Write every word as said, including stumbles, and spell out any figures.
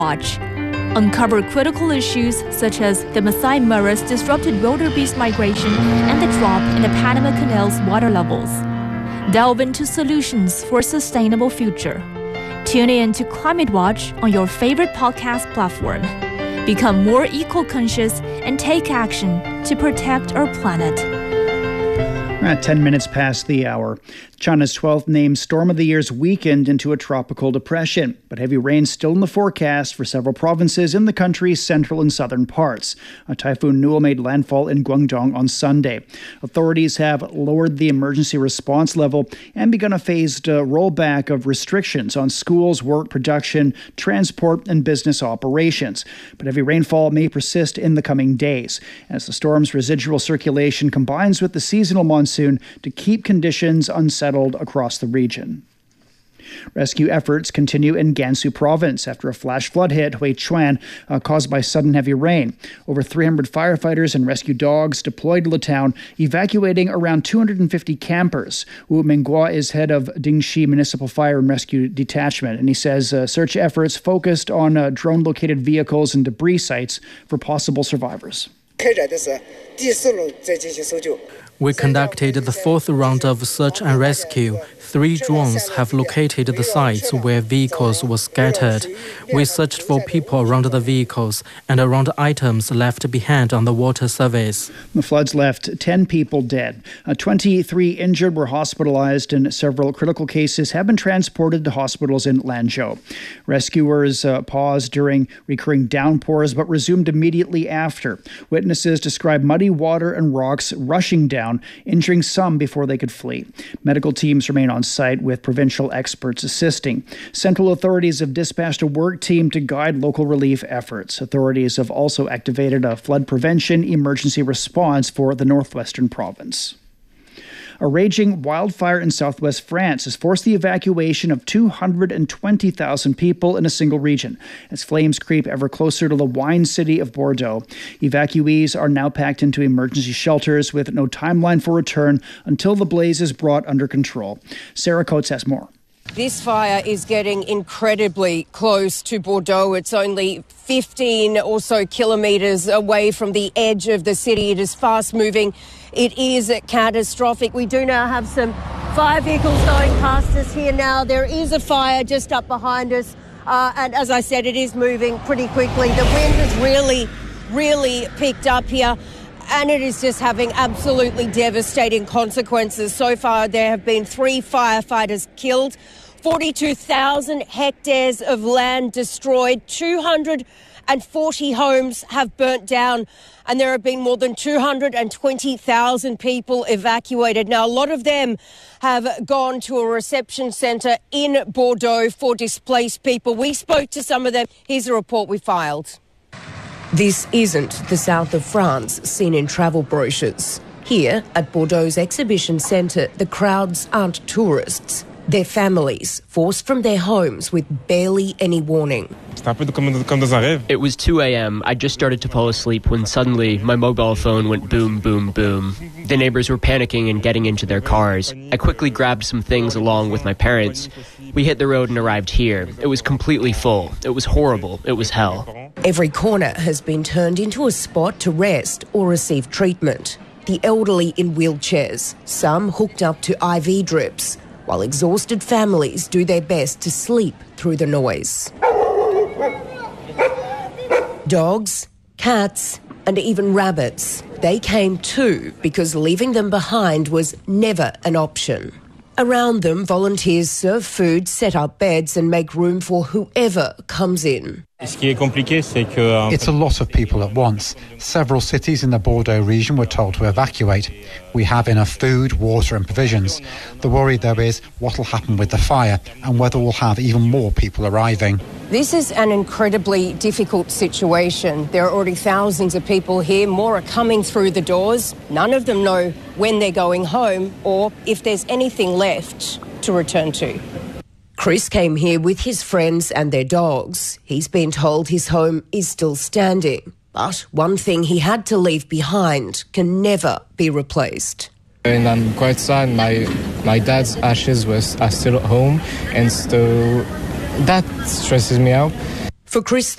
Watch. Uncover critical issues such as the Masai Mara's disrupted wildebeest migration and the drop in the Panama Canal's water levels. Delve into solutions for a sustainable future. Tune in to Climate Watch on your favorite podcast platform. Become more eco-conscious and take action to protect our planet. At ten minutes past the hour, China's twelfth named Storm of the Year's weakened into a tropical depression, but heavy rain still in the forecast for several provinces in the country's central and southern parts. A Typhoon Newell made landfall in Guangdong on Sunday. Authorities have lowered the emergency response level and begun a phased uh, rollback of restrictions on schools, work production, transport, and business operations. But heavy rainfall may persist in the coming days as the storm's residual circulation combines with the seasonal monsoon to keep conditions unsettled across the region. Rescue efforts continue in Gansu province after a flash flood hit Huichuan uh, caused by sudden heavy rain. Over three hundred firefighters and rescue dogs deployed to the town, evacuating around two hundred fifty campers. Wu Minghua is head of Dingxi Municipal Fire and Rescue Detachment, and he says uh, search efforts focused on uh, drone-located vehicles and debris sites for possible survivors. We conducted the fourth round of search and rescue. Three drones have located the sites where vehicles were scattered. We searched for people around the vehicles and around items left behind on the water surface. The floods left ten people dead. Uh, twenty-three injured were hospitalized, and several critical cases have been transported to hospitals in Lanzhou. Rescuers uh, paused during recurring downpours but resumed immediately after. Witnesses described muddy water and rocks rushing down, injuring some before they could flee. Medical teams remain on site with provincial experts assisting. Central authorities have dispatched a work team to guide local relief efforts. Authorities have also activated a flood prevention emergency response for the northwestern province. A raging wildfire in southwest France has forced the evacuation of two hundred twenty thousand people in a single region as flames creep ever closer to the wine city of Bordeaux. Evacuees are now packed into emergency shelters with no timeline for return until the blaze is brought under control. Sarah Coates has more. This fire is getting incredibly close to Bordeaux. It's only fifteen or so kilometres away from the edge of the city. It is fast moving. It is catastrophic. We do now have some fire vehicles going past us here now. There is a fire just up behind us. Uh, and as I said, it is moving pretty quickly. The wind has really, really picked up here. And it is just having absolutely devastating consequences. So far, there have been three firefighters killed, forty-two thousand hectares of land destroyed, two hundred forty homes have burnt down, and there have been more than two hundred twenty thousand people evacuated. Now, a lot of them have gone to a reception centre in Bordeaux for displaced people. We spoke to some of them. Here's a report we filed. This isn't the south of France seen in travel brochures. Here, at Bordeaux's exhibition centre, the crowds aren't tourists. They're families, forced from their homes with barely any warning. It was two a.m. I just started to fall asleep when suddenly my mobile phone went boom, boom, boom. The neighbors were panicking and getting into their cars. I quickly grabbed some things along with my parents. We hit the road and arrived here. It was completely full. It was horrible. It was hell. Every corner has been turned into a spot to rest or receive treatment. The elderly in wheelchairs, some hooked up to I V drips, while exhausted families do their best to sleep through the noise. Dogs, cats, and even rabbits, they came too because leaving them behind was never an option. Around them, volunteers serve food, set up beds and make room for whoever comes in. It's a lot of people at once. Several cities in the Bordeaux region were told to evacuate. We have enough food, water and provisions. The worry, though, is what will happen with the fire and whether we'll have even more people arriving. This is an incredibly difficult situation. There are already thousands of people here. More are coming through the doors. None of them know when they're going home or if there's anything left to return to. Chris came here with his friends and their dogs. He's been told his home is still standing. But one thing he had to leave behind can never be replaced. And I'm quite sad. My my dad's ashes was are still at home, and so that stresses me out. For Chris,